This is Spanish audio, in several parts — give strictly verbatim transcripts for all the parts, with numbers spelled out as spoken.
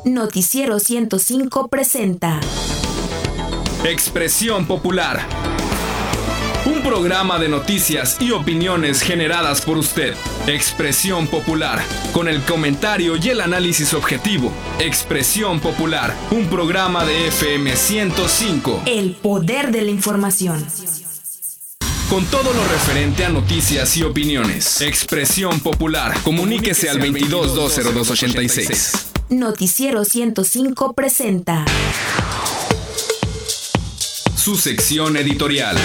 Noticiero ciento cinco presenta Expresión Popular, un programa de noticias y opiniones generadas por usted. Expresión Popular, con el comentario y el análisis objetivo. Expresión Popular, un programa de F M ciento cinco. El poder de la información. Con todo lo referente a noticias y opiniones. Expresión Popular. Comuníquese al veintidós dos cero dos ochenta y seis. Noticiero ciento cinco presenta su sección editorial.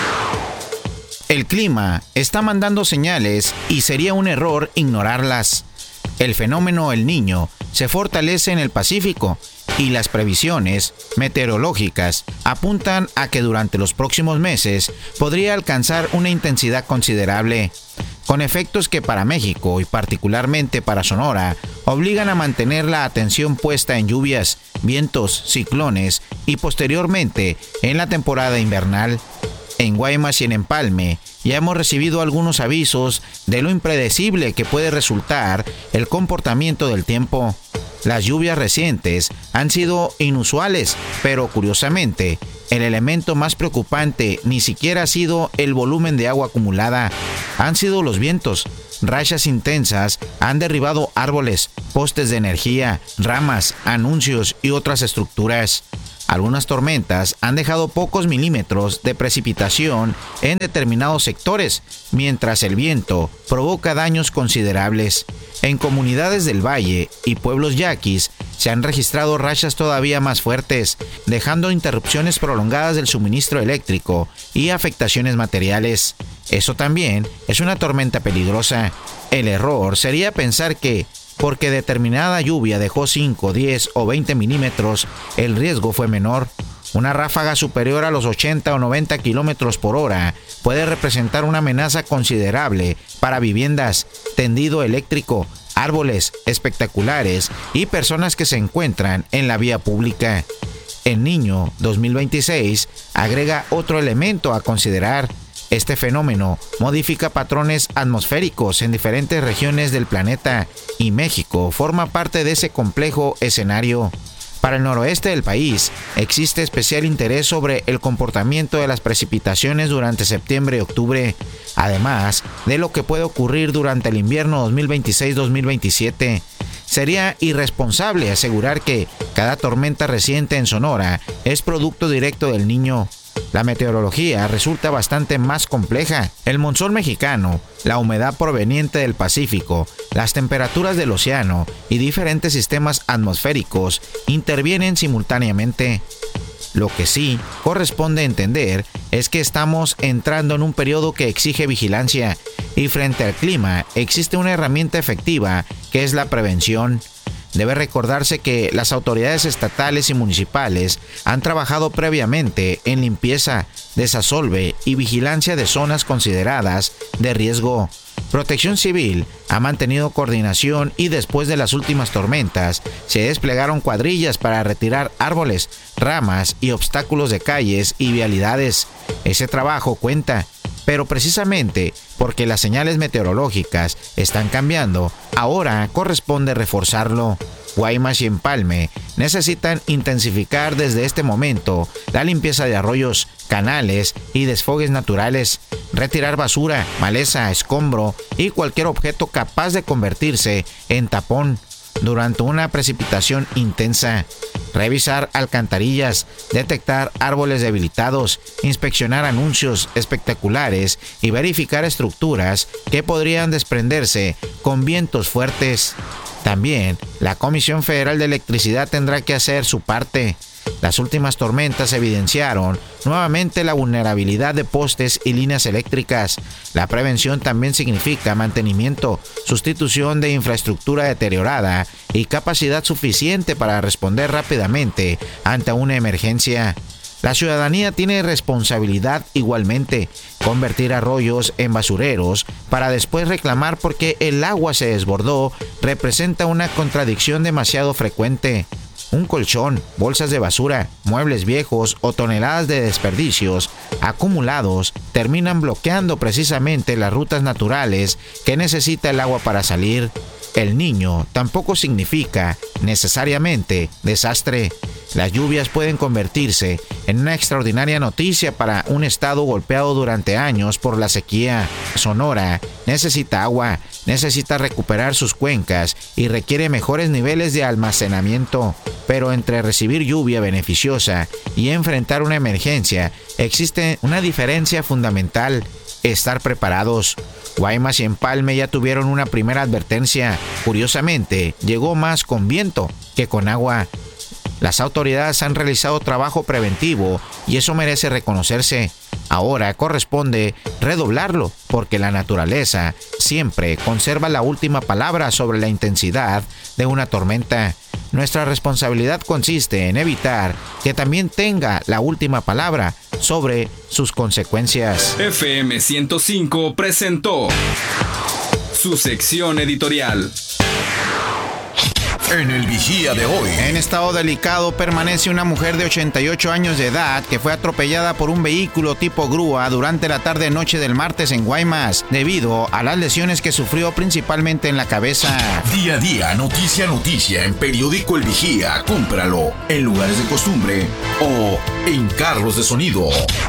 El clima está mandando señales y sería un error ignorarlas. El fenómeno El Niño se fortalece en el Pacífico y las previsiones meteorológicas apuntan a que durante los próximos meses podría alcanzar una intensidad considerable, con efectos que para México y particularmente para Sonora obligan a mantener la atención puesta en lluvias, vientos, ciclones y posteriormente en la temporada invernal. En Guaymas y en Empalme ya hemos recibido algunos avisos de lo impredecible que puede resultar el comportamiento del tiempo. Las lluvias recientes han sido inusuales, pero curiosamente, el elemento más preocupante ni siquiera ha sido el volumen de agua acumulada, han sido los vientos. Rachas intensas han derribado árboles, postes de energía, ramas, anuncios y otras estructuras. Algunas tormentas han dejado pocos milímetros de precipitación en determinados sectores, mientras el viento provoca daños considerables. En comunidades del valle y pueblos yaquis se han registrado rachas todavía más fuertes, dejando interrupciones prolongadas del suministro eléctrico y afectaciones materiales. Eso también es una tormenta peligrosa. El error sería pensar que porque determinada lluvia dejó cinco, diez o veinte milímetros, el riesgo fue menor. Una ráfaga superior a los ochenta o noventa kilómetros por hora puede representar una amenaza considerable para viviendas, tendido eléctrico, árboles espectaculares y personas que se encuentran en la vía pública. El Niño dos mil veintiséis agrega otro elemento a considerar. Este fenómeno modifica patrones atmosféricos en diferentes regiones del planeta y México forma parte de ese complejo escenario. Para el noroeste del país existe especial interés sobre el comportamiento de las precipitaciones durante septiembre y octubre, además de lo que puede ocurrir durante el invierno dos mil veintiséis dos mil veintisiete. Sería irresponsable asegurar que cada tormenta reciente en Sonora es producto directo del Niño. La meteorología resulta bastante más compleja. El monzón mexicano, la humedad proveniente del Pacífico, las temperaturas del océano y diferentes sistemas atmosféricos intervienen simultáneamente. Lo que sí corresponde entender es que estamos entrando en un periodo que exige vigilancia y frente al clima existe una herramienta efectiva que es la prevención. Debe recordarse que las autoridades estatales y municipales han trabajado previamente en limpieza, desasolve y vigilancia de zonas consideradas de riesgo. Protección Civil ha mantenido coordinación y después de las últimas tormentas se desplegaron cuadrillas para retirar árboles, ramas y obstáculos de calles y vialidades. Ese trabajo cuenta. Pero precisamente porque las señales meteorológicas están cambiando, ahora corresponde reforzarlo. Guaymas y Empalme necesitan intensificar desde este momento la limpieza de arroyos, canales y desfogues naturales, retirar basura, maleza, escombro y cualquier objeto capaz de convertirse en tapón durante una precipitación intensa. Revisar alcantarillas, detectar árboles debilitados, inspeccionar anuncios espectaculares y verificar estructuras que podrían desprenderse con vientos fuertes. También, la Comisión Federal de Electricidad tendrá que hacer su parte. Las últimas tormentas evidenciaron nuevamente la vulnerabilidad de postes y líneas eléctricas. La prevención también significa mantenimiento, sustitución de infraestructura deteriorada y capacidad suficiente para responder rápidamente ante una emergencia. La ciudadanía tiene responsabilidad igualmente, convertir arroyos en basureros para después reclamar porque el agua se desbordó representa una contradicción demasiado frecuente. Un colchón, bolsas de basura, muebles viejos o toneladas de desperdicios acumulados terminan bloqueando precisamente las rutas naturales que necesita el agua para salir. El Niño tampoco significa necesariamente desastre. Las lluvias pueden convertirse en una extraordinaria noticia para un estado golpeado durante años por la sequía. Sonora necesita agua, necesita recuperar sus cuencas y requiere mejores niveles de almacenamiento. Pero entre recibir lluvia beneficiosa y enfrentar una emergencia, existe una diferencia fundamental: estar preparados. Guaymas y Empalme ya tuvieron una primera advertencia. Curiosamente, llegó más con viento que con agua. Las autoridades han realizado trabajo preventivo y eso merece reconocerse. Ahora corresponde redoblarlo, porque la naturaleza siempre conserva la última palabra sobre la intensidad de una tormenta. Nuestra responsabilidad consiste en evitar que también tenga la última palabra sobre sus consecuencias. F M ciento cinco presentó su sección editorial. En el Vigía de hoy. En estado delicado permanece una mujer de ochenta y ocho años de edad que fue atropellada por un vehículo tipo grúa durante la tarde-noche del martes en Guaymas, debido a las lesiones que sufrió principalmente en la cabeza. Día a día, noticia a noticia, en Periódico El Vigía. Cómpralo en lugares de costumbre o en carros de sonido.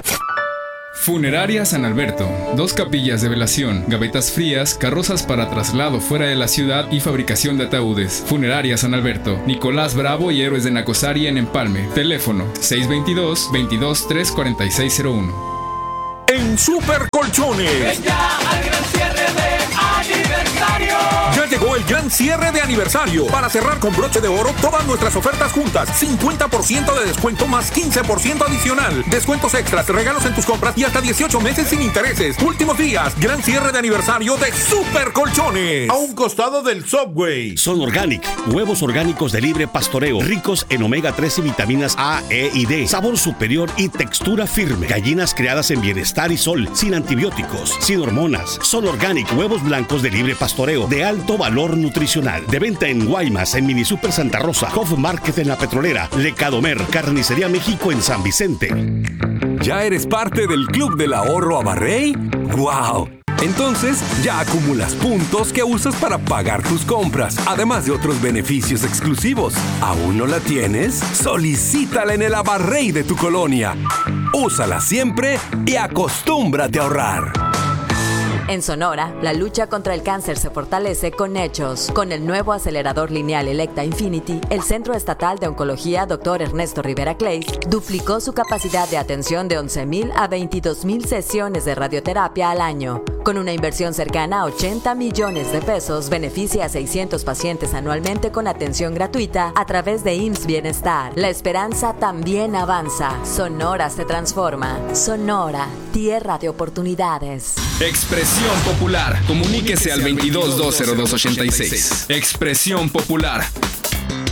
Funeraria San Alberto. Dos capillas de velación, gavetas frías, carrozas para traslado fuera de la ciudad y fabricación de ataúdes. Funeraria San Alberto. Nicolás Bravo y Héroes de Nacosari en Empalme. Teléfono seis dos dos, veintidós, tres cuarenta y seis cero uno. En Super Colchones. Ven ya al gran cierre de aniversario. Ya llegó el gran cierre de aniversario. Para cerrar con broche de oro todas nuestras ofertas juntas. cincuenta por ciento de descuento más quince por ciento adicional. Descuentos extras, regalos en tus compras y hasta dieciocho meses sin intereses. Últimos días. Gran cierre de aniversario de Super Colchones. A un costado del Subway. Son Organic. Huevos orgánicos de libre pastoreo. Ricos en omega tres y vitaminas A, E y D. Sabor superior y textura firme. Gallinas criadas en bienestar y sol. Sin antibióticos. Sin hormonas. Son Organic. Huevos blancos de libre pastoreo. De alto valor nutricional. De venta en Guaymas, en Mini Super Santa Rosa, Hof Market en La Petrolera, Lecadomer, Carnicería México en San Vicente. ¿Ya eres parte del Club del Ahorro Abarrey? ¡Wow! Entonces, ya acumulas puntos que usas para pagar tus compras, además de otros beneficios exclusivos. ¿Aún no la tienes? Solicítala en el Abarrey de tu colonia. Úsala siempre y acostúmbrate a ahorrar. En Sonora, la lucha contra el cáncer se fortalece con hechos. Con el nuevo acelerador lineal Electa Infinity, el Centro Estatal de Oncología doctor Ernesto Rivera Clays duplicó su capacidad de atención de once mil a veintidós mil sesiones de radioterapia al año. Con una inversión cercana a ochenta millones de pesos, beneficia a seiscientos pacientes anualmente con atención gratuita a través de I M S S Bienestar. La esperanza también avanza. Sonora se transforma. Sonora, tierra de oportunidades. Expresión Popular. Comuníquese al veintidós dos cero dos ochenta y seis. Expresión Popular.